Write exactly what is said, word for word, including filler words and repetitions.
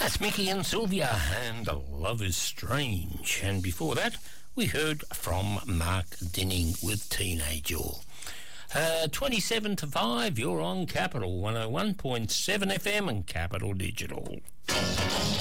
That's Mickey and Sylvia and Love is Strange. And before that, we heard from Mark Dinning with Teenager. Uh, twenty-seven to five, you're on Capital one oh one point seven F M and Capital Digital.